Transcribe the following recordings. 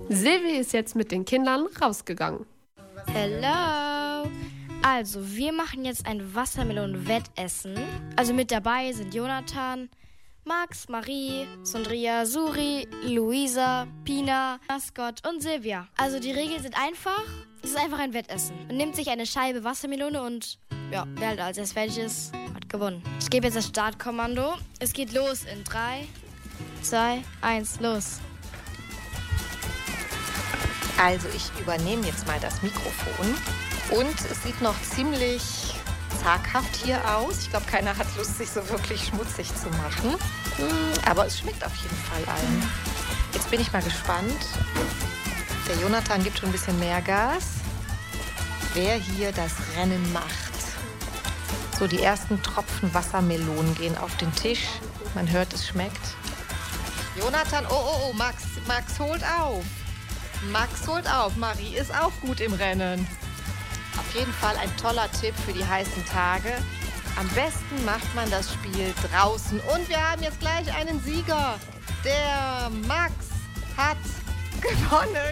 Silvi ist jetzt mit den Kindern rausgegangen. Hello! Also, wir machen jetzt ein Wassermelonen-Wettessen. Also mit dabei sind Jonathan, Max, Marie, Sondria, Suri, Luisa, Pina, Mascot und Silvia. Also die Regeln sind einfach. Es ist einfach ein Wettessen. Man nimmt sich eine Scheibe Wassermelone und wer halt als erstes fertig ist, hat gewonnen. Ich gebe jetzt das Startkommando. Es geht los in 3, 2, 1, los. Also ich übernehme jetzt mal das Mikrofon und es sieht noch ziemlich zaghaft hier aus. Ich glaube, keiner hat Lust, sich so wirklich schmutzig zu machen. Aber es schmeckt auf jeden Fall allen. Jetzt bin ich mal gespannt. Der Jonathan gibt schon ein bisschen mehr Gas. Wer hier das Rennen macht. So, die ersten Tropfen Wassermelonen gehen auf den Tisch. Man hört, es schmeckt. Jonathan, oh, Max holt auf. Max holt auf. Marie ist auch gut im Rennen. Auf jeden Fall ein toller Tipp für die heißen Tage. Am besten macht man das Spiel draußen. Und wir haben jetzt gleich einen Sieger. Der Max hat gewonnen.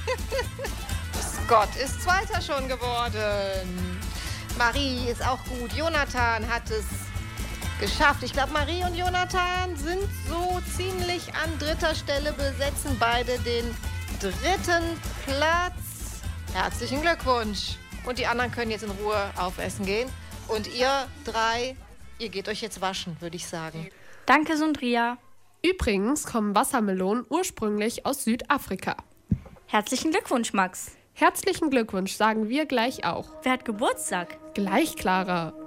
Scott ist Zweiter schon geworden. Marie ist auch gut. Jonathan hat es geschafft. Ich glaube, Marie und Jonathan sind so ziemlich an 3. Stelle, besetzen beide den 3. Platz. Herzlichen Glückwunsch. Und die anderen können jetzt in Ruhe aufessen gehen. Und ihr 3, ihr geht euch jetzt waschen, würde ich sagen. Danke, Sondria. Übrigens kommen Wassermelonen ursprünglich aus Südafrika. Herzlichen Glückwunsch, Max. Herzlichen Glückwunsch, sagen wir gleich auch. Wer hat Geburtstag? Gleich, Clara.